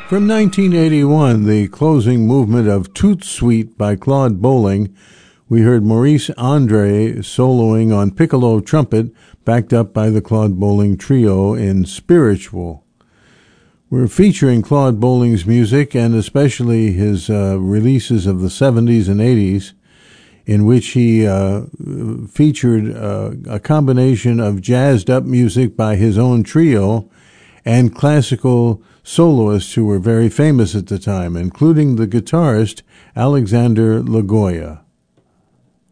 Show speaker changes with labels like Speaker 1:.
Speaker 1: From 1981, the closing movement of Toot Sweet by Claude Bolling, we heard Maurice Andre soloing on piccolo trumpet, backed up by the Claude Bolling Trio in Spiritual. We're featuring Claude Bolling's music, and especially his releases of the 70s and 80s, in which he featured a combination of jazzed-up music by his own trio and classical soloists who were very famous at the time, including the guitarist Alexander Lagoya.